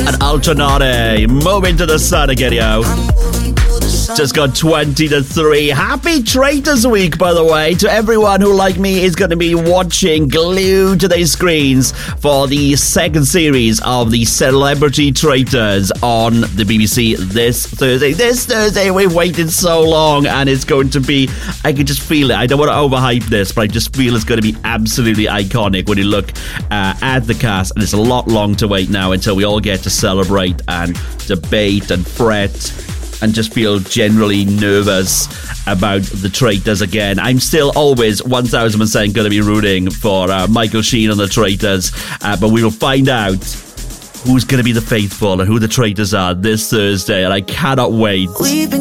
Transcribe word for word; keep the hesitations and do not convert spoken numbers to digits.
And Alternate, Moving to the Sun again, yo. Just got twenty to three. Happy Traitors Week, by the way, to everyone who, like me, is going to be watching glued to their screens for the second series of the Celebrity Traitors on the B B C this Thursday. This Thursday, we've waited so long, and it's going to be, I can just feel it. I don't want to overhype this, but I just feel it's going to be absolutely iconic when you look uh, at the cast, and it's a lot long to wait now until we all get to celebrate and debate and fret and just feel generally nervous about the Traitors again. I'm still always one thousand percent going to be rooting for uh, Michael Sheen on the Traitors, uh, but we will find out who's going to be the faithful and who the traitors are this Thursday, and I cannot wait.